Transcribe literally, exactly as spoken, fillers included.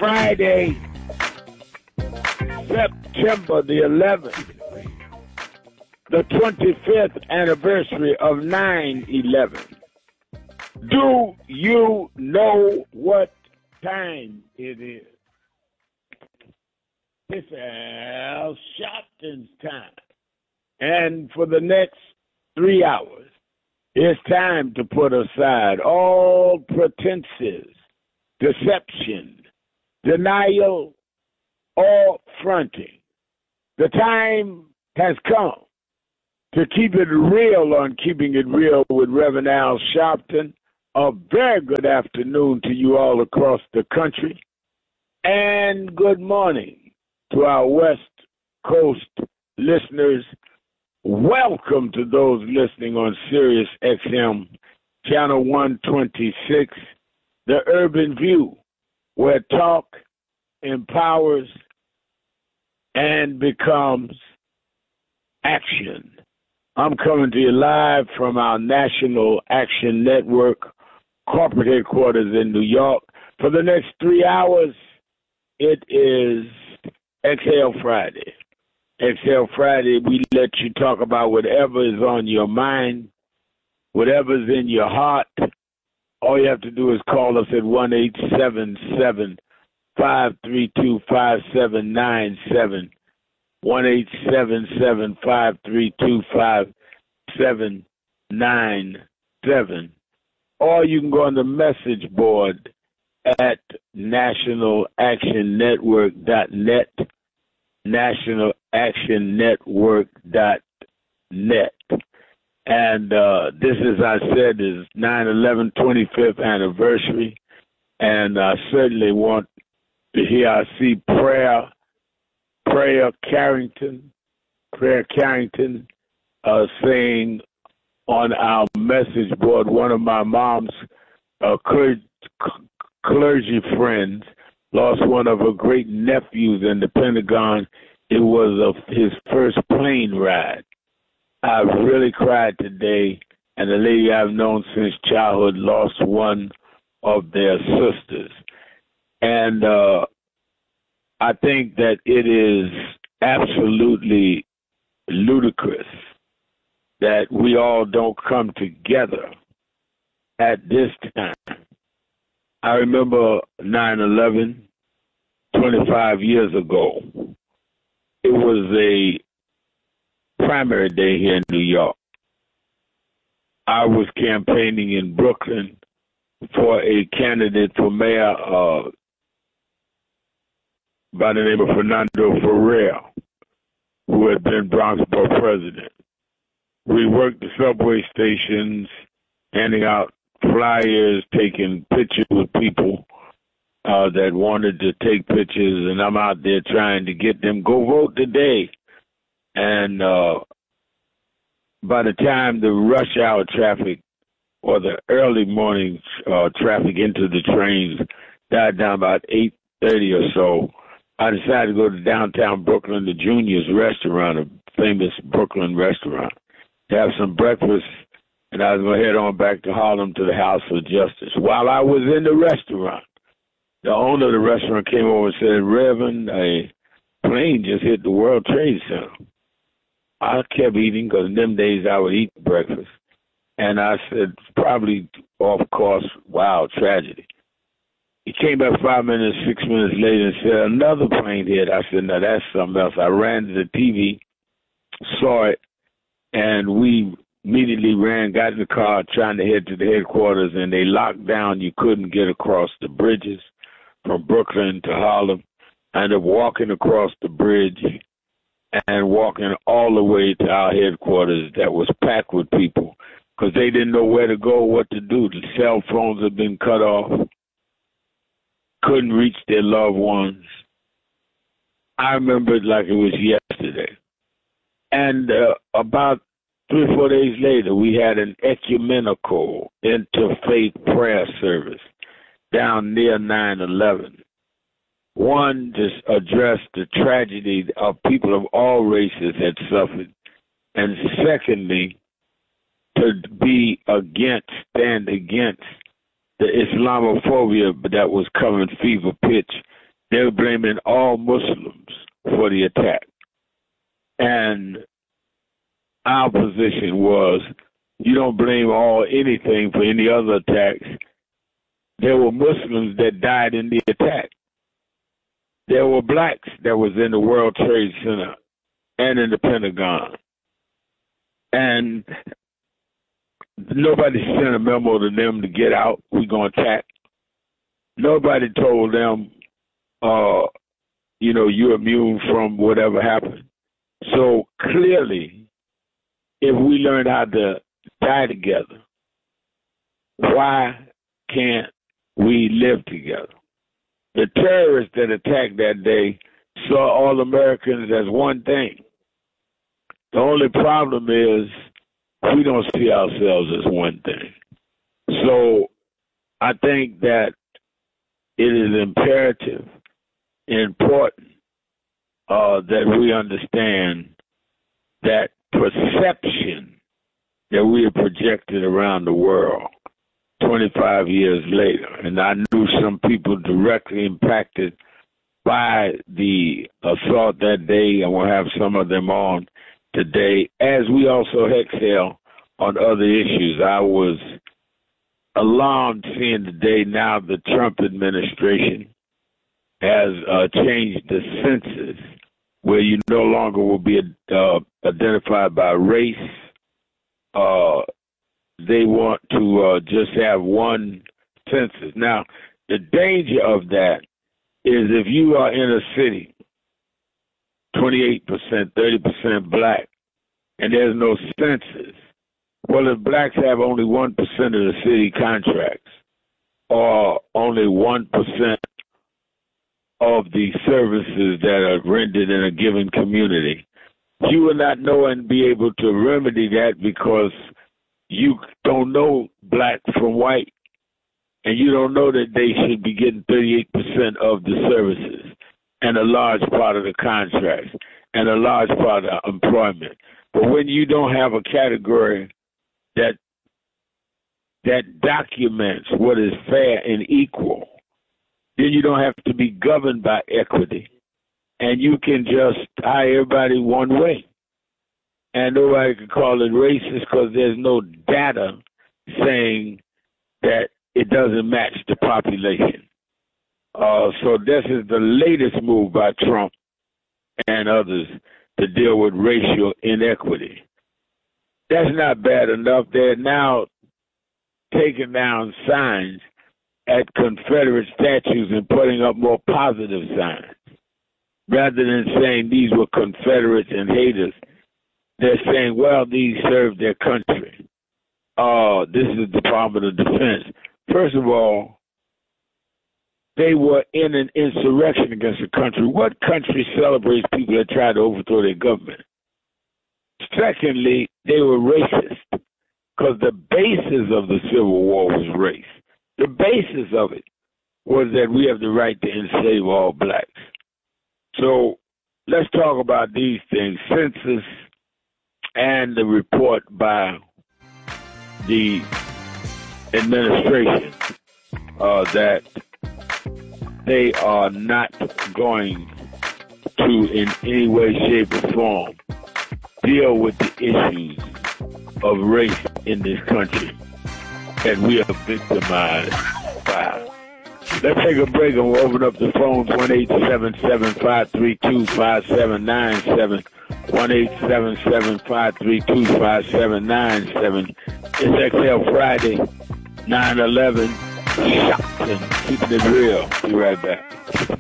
Friday, September the eleventh, the twenty-fifth anniversary of nine eleven. Do you know what time it is? It's Al Sharpton's time. And for the next three hours, it's time to put aside all pretenses, deception, denial, or fronting. The time has come to keep it real on Keeping It Real with Reverend Al Sharpton. A very good afternoon to you all across the country, and good morning to our West Coast listeners. Welcome to those listening on Sirius X M, Channel one twenty-six, The Urban View, where talk empowers and becomes action. I'm coming to you live from our National Action Network corporate headquarters in New York. For the next three hours, it is Exhale Friday. Exhale Friday, we let you talk about whatever is on your mind, whatever's in your heart. All you have to do is call us at one eight seven seven, five three two, five seven nine seven, one eight seven seven, five three two, five seven nine seven. Or you can go on the message board at national action network dot net, national action network dot net. And uh, this, as I said, is nine eleven twenty-fifth anniversary. And I certainly want to hear, I see Prayer, Prayer Carrington, Prayer Carrington uh, saying on our message board, one of my mom's uh, clergy, clergy friends lost one of her great nephews in the Pentagon. It was a, his first plane ride. I've really cried today, and the lady I've known since childhood lost one of their sisters. And uh, I think that it is absolutely ludicrous that we all don't come together at this time. I remember nine eleven, twenty-five years ago. It was a primary day here in New York. I was campaigning in Brooklyn for a candidate for mayor uh, by the name of Fernando Ferrer, who had been Bronx Borough president. We worked the subway stations, handing out flyers, taking pictures with people uh, that wanted to take pictures, and I'm out there trying to get them, go vote today. And uh, by the time the rush hour traffic or the early morning uh, traffic into the trains died down about eight thirty or so, I decided to go to downtown Brooklyn, the Junior's restaurant, a famous Brooklyn restaurant, to have some breakfast, and I was going to head on back to Harlem to the House of Justice. While I was in the restaurant, the owner of the restaurant came over and said, "Reverend, a plane just hit the World Trade Center." I kept eating because in them days I would eat breakfast. And I said, probably off course, wow, tragedy. He came back five minutes, six minutes later and said, "Another plane hit." I said, "No, that's something else." I ran to the T V, saw it, and we immediately ran, got in the car, trying to head to the headquarters, and they locked down. You couldn't get across the bridges from Brooklyn to Harlem. I ended up walking across the bridge and walking all the way to our headquarters that was packed with people because they didn't know where to go, what to do. The cell phones had been cut off, couldn't reach their loved ones. I remember it like it was yesterday. And uh, about three or four days later, we had an ecumenical interfaith prayer service down near nine eleven. One, just addressed the tragedy of people of all races had suffered. And secondly, to be against, stand against the Islamophobia that was coming fever pitch They were blaming all Muslims for the attack. And our position was, you don't blame all anything for any other attacks. There were Muslims that died in the attack. There were blacks that was in the World Trade Center and in the Pentagon. And nobody sent a memo to them to get out. We're going to attack. Nobody told them, uh, you know, you're immune from whatever happened. So clearly, if we learn how to die together, why can't we live together? The terrorists that attacked that day saw all Americans as one thing. The only problem is we don't see ourselves as one thing. So I think that it is imperative, important, uh, that we understand that perception that we have projected around the world twenty-five years later. And I knew some people directly impacted by the assault that day, and we'll have some of them on today, as we also exhale on other issues. I was alarmed seeing today now the Trump administration has uh, changed the census where you no longer will be uh, identified by race. Uh, they want to uh, just have one census. Now, the danger of that is if you are in a city, twenty-eight percent, thirty percent black, and there's no census, well, if blacks have only one percent of the city contracts or only one percent of the services that are rendered in a given community, you will not know and be able to remedy that because you don't know black from white, and you don't know that they should be getting thirty-eight percent of the services and a large part of the contracts and a large part of employment. But when you don't have a category that that documents what is fair and equal, then you don't have to be governed by equity. And you can just hire everybody one way. And nobody can call it racist because there's no data saying that it doesn't match the population. Uh, so this is the latest move by Trump and others to deal with racial inequity. That's not bad enough. They're now taking down signs at Confederate statues and putting up more positive signs. Rather than saying these were Confederates and haters, they're saying, well, these served their country. Uh, this is the Department of Defense. First of all, they were in an insurrection against the country. What country celebrates people that try to overthrow their government? Secondly, they were racist because the basis of the Civil War was race. The basis of it was that we have the right to enslave all blacks. So let's talk about these things. Census and the report by the administration uh, that they are not going to, in any way, shape, or form, deal with the issues of race in this country that we are victimized by. Let's take a break and we'll open up the phones, one eight seven seven, five three two, five seven nine seven, one eight seven seven, five three two, five seven nine seven. It's X L Friday, nine eleven, shocked and keeping it real. Be right back.